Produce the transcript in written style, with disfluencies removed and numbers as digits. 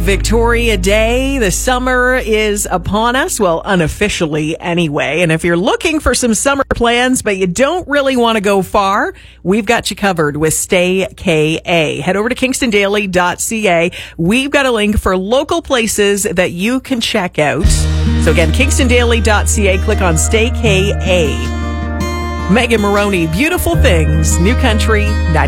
Victoria Day. The summer is upon us. Well, unofficially anyway. And if you're looking for some summer plans, but you don't really want to go far, we've got you covered with Stay KA. Head over to kingstondaily.ca. We've got a link for local places that you can check out. So again, kingstondaily.ca. Click on Stay KA. Megan Maroney, Beautiful Things, New Country 90.